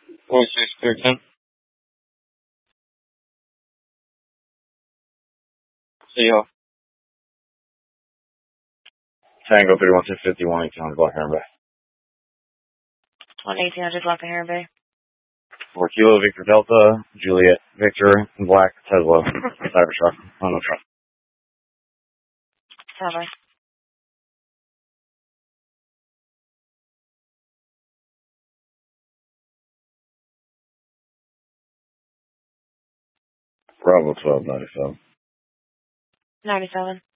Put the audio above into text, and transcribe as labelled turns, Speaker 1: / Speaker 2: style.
Speaker 1: 4613. See y'all. Tango 31251, 1800 Black Heron Bay.
Speaker 2: 1800 Black Heron Bay.
Speaker 1: 4 Kilo Victor Delta, Juliet Victor, Black Tesla, Cybertruck, on the truck.
Speaker 2: Bye-bye.
Speaker 1: Bravo 1297.
Speaker 2: 97.